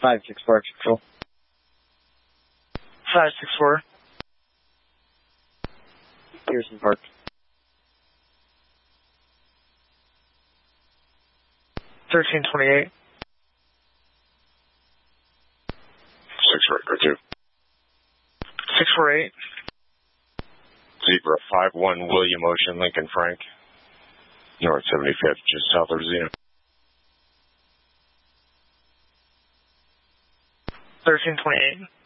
564 Control. 564. Pearson Park. 1328. 6 right, go 2. 648. Zebra 51 William Ocean Lincoln Frank. North 75th, just south of Zena. 1328.